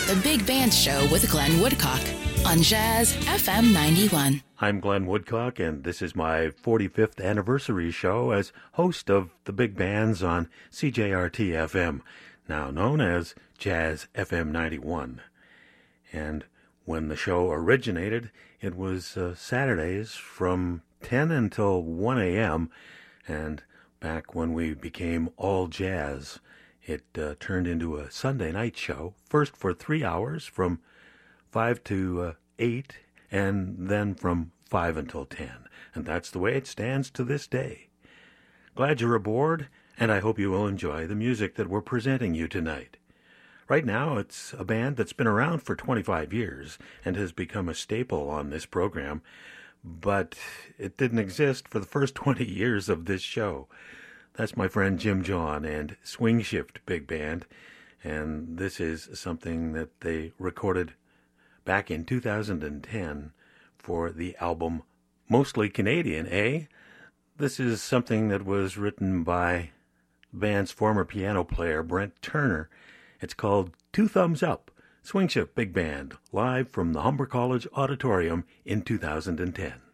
The Big Band Show with Glenn Woodcock on Jazz FM 91. I'm Glenn Woodcock, and this is my 45th anniversary show as host of the Big Bands on CJRT-FM, now known as Jazz FM 91. And when the show originated, it was Saturdays from 10 until 1 a.m., and back when we became all jazz, it turned into a Sunday night show, first for 3 hours from 5 to 8, and then from 5 until 10. And that's the way it stands to this day. Glad you're aboard, and I hope you will enjoy the music that we're presenting you tonight. Right now, it's a band that's been around for 25 years and has become a staple on this program, but it didn't exist for the first 20 years of this show. That's my friend Jim John and Swing Shift Big Band, and this is something that they recorded back in 2010 for the album Mostly Canadian, eh? This is something that was written by the band's former piano player, Brent Turner. It's called Two Thumbs Up, Swing Shift Big Band, live from the Humber College Auditorium in 2010.